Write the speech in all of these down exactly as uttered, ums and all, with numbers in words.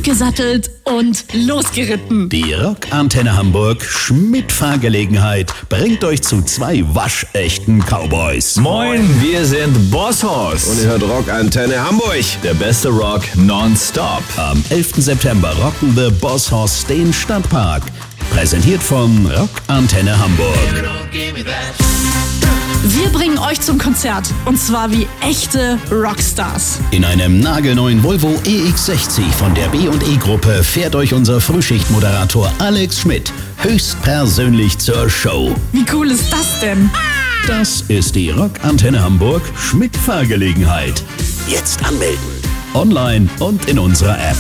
gesattelt und losgeritten. Die Rockantenne Hamburg Schmidt-Fahrgelegenheit bringt euch zu zwei waschechten Cowboys. Moin, wir sind Boss-Hoss. Und ihr hört Rockantenne Hamburg. Der beste Rock nonstop. Am elften September rocken The Boss-Hoss den Stadtpark. Präsentiert von Rockantenne Hamburg. Wir bringen euch zum Konzert. Und zwar wie echte Rockstars. In einem nagelneuen Volvo E X sechzig von der B und E-Gruppe fährt euch unser Frühschichtmoderator Alex Schmidt höchstpersönlich zur Show. Wie cool ist das denn? Das ist die Rockantenne Hamburg Schmidt-Fahrgelegenheit. Jetzt anmelden. Online und in unserer App.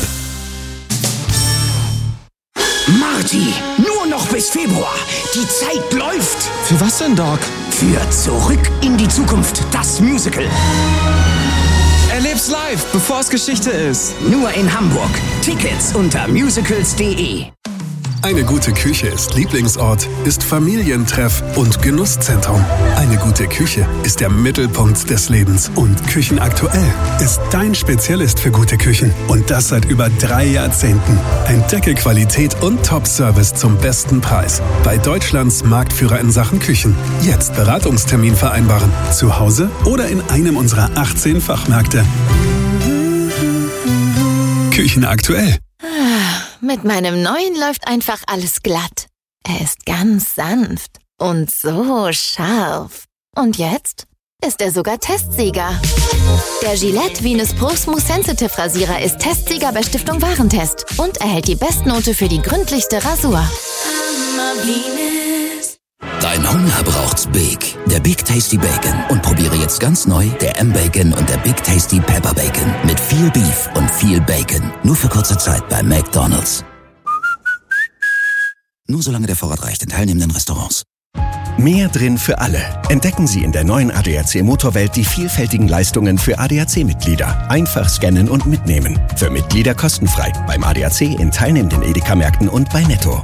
Marty, nur noch bis Februar. Die Zeit läuft. Für was denn, Doc? Für Zurück in die Zukunft, das Musical. Erleb's live, bevor es Geschichte ist. Nur in Hamburg. Tickets unter musicals punkt de. Eine gute Küche ist Lieblingsort, ist Familientreff und Genusszentrum. Eine gute Küche ist der Mittelpunkt des Lebens. Und Küchenaktuell ist dein Spezialist für gute Küchen. Und das seit über drei Jahrzehnten. Entdecke Qualität und Top-Service zum besten Preis. Bei Deutschlands Marktführer in Sachen Küchen. Jetzt Beratungstermin vereinbaren. Zu Hause oder in einem unserer achtzehn Fachmärkte. Küchenaktuell. Mit meinem neuen läuft einfach alles glatt. Er ist ganz sanft und so scharf. Und jetzt ist er sogar Testsieger. Der Gillette Venus Pro Smooth Sensitive Rasierer ist Testsieger bei Stiftung Warentest und erhält die Bestnote für die gründlichste Rasur. Dein Hunger braucht's Big. Der Big Tasty Bacon. Und probiere jetzt ganz neu der M-Bacon und der Big Tasty Pepper Bacon. Mit viel Beef und viel Bacon. Nur für kurze Zeit bei McDonald's. Nur solange der Vorrat reicht in teilnehmenden Restaurants. Mehr drin für alle. Entdecken Sie in der neuen A D A C Motorwelt die vielfältigen Leistungen für A D A C-Mitglieder. Einfach scannen und mitnehmen. Für Mitglieder kostenfrei. Beim A D A C in teilnehmenden Edeka-Märkten und bei Netto.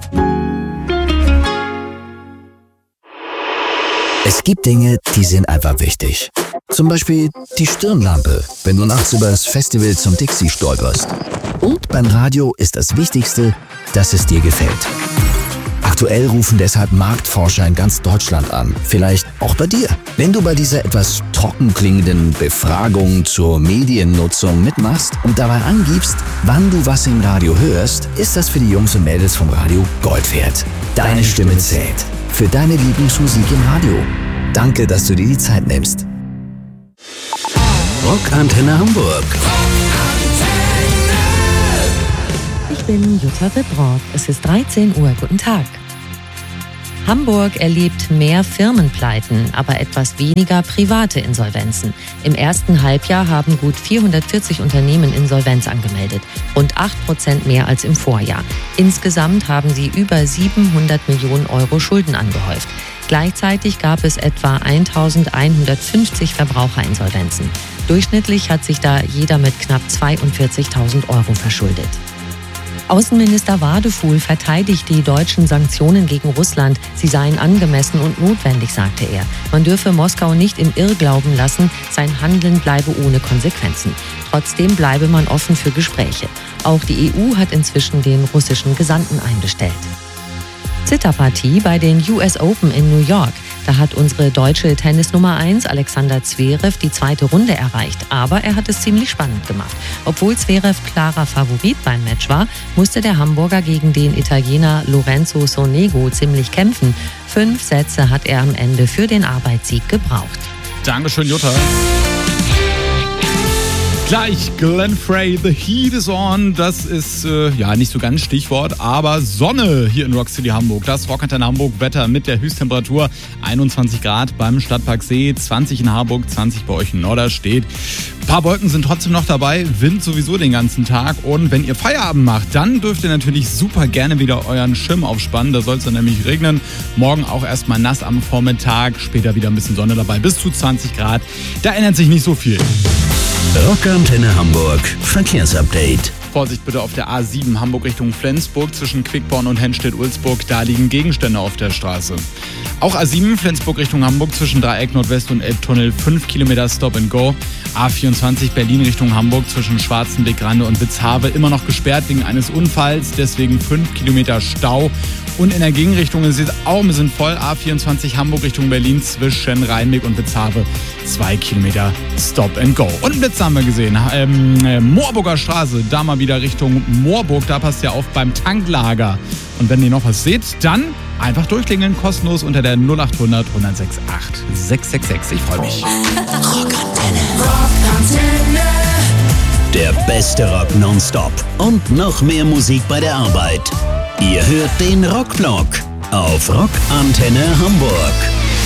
Es gibt Dinge, die sind einfach wichtig. Zum Beispiel die Stirnlampe, wenn du nachts über das Festival zum Dixie stolperst. Und beim Radio ist das Wichtigste, dass es dir gefällt. Aktuell rufen deshalb Marktforscher in ganz Deutschland an. Vielleicht auch bei dir. Wenn du bei dieser etwas trocken klingenden Befragung zur Mediennutzung mitmachst und dabei angibst, wann du was im Radio hörst, ist das für die Jungs und Mädels vom Radio Gold wert. Deine Stimme zählt. Für deine Lieblingsmusik im Radio. Danke, dass du dir die Zeit nimmst. Rockantenne Hamburg. Ich bin Jutta Wittroth. Es ist dreizehn Uhr. Guten Tag. Hamburg erlebt mehr Firmenpleiten, aber etwas weniger private Insolvenzen. Im ersten Halbjahr haben gut vierhundertvierzig Unternehmen Insolvenz angemeldet, rund acht Prozent mehr als im Vorjahr. Insgesamt haben sie über siebenhundert Millionen Euro Schulden angehäuft. Gleichzeitig gab es etwa eintausendeinhundertfünfzig Verbraucherinsolvenzen. Durchschnittlich hat sich da jeder mit knapp zweiundvierzigtausend Euro verschuldet. Außenminister Wadefuhl verteidigt die deutschen Sanktionen gegen Russland. Sie seien angemessen und notwendig, sagte er. Man dürfe Moskau nicht im Irrglauben lassen, sein Handeln bleibe ohne Konsequenzen. Trotzdem bleibe man offen für Gespräche. Auch die E U hat inzwischen den russischen Gesandten einbestellt. Zitterpartie bei den U S Open in New York. Da hat unsere deutsche Tennis-Nummer eins Alexander Zverev die zweite Runde erreicht. Aber er hat es ziemlich spannend gemacht. Obwohl Zverev klarer Favorit beim Match war, musste der Hamburger gegen den Italiener Lorenzo Sonego ziemlich kämpfen. Fünf Sätze hat er am Ende für den Arbeitssieg gebraucht. Dankeschön, Jutta. Gleich Glenn Frey, The Heat is on. Das ist äh, ja nicht so ganz Stichwort, aber Sonne hier in Rock City Hamburg. Das Rockantenne Hamburg Wetter mit der Höchsttemperatur einundzwanzig Grad beim Stadtpark See, zwanzig in Harburg, zwanzig bei euch in Norderstedt. Ein paar Wolken sind trotzdem noch dabei, Wind sowieso den ganzen Tag. Und wenn ihr Feierabend macht, dann dürft ihr natürlich super gerne wieder euren Schirm aufspannen. Da soll es dann nämlich regnen. Morgen auch erstmal nass am Vormittag, später wieder ein bisschen Sonne dabei, bis zu zwanzig Grad. Da ändert sich nicht so viel. Rockantenne Hamburg Verkehrsupdate. Vorsicht bitte auf der A sieben Hamburg Richtung Flensburg zwischen Quickborn und Hennstedt-Ulzburg. Da liegen Gegenstände auf der Straße. Auch A sieben Flensburg Richtung Hamburg zwischen Dreieck Nordwest und Elbtunnel fünf Kilometer Stop and Go. A vierundzwanzig Berlin Richtung Hamburg zwischen Schwarzenbeck-Grande und Witzhawe immer noch gesperrt wegen eines Unfalls, deswegen fünf Kilometer Stau. Und in der Gegenrichtung ist es auch ein bisschen voll. A vierundzwanzig Hamburg Richtung Berlin zwischen Rheinbeck und Witzhawe. Zwei Kilometer Stop and Go. Und einen Blitz haben wir gesehen. Ähm, äh, Moorburger Straße, da mal wieder Richtung Moorburg. Da passt ja auf beim Tanklager. Und wenn ihr noch was seht, dann einfach durchklingeln, kostenlos unter der null acht hundert, hundertachtundsechzig, sechs sechs sechs. Ich freue mich. Rockantenne. Rockantenne. Der beste Rock nonstop. Und noch mehr Musik bei der Arbeit. Ihr hört den Rockblock auf Rockantenne Hamburg.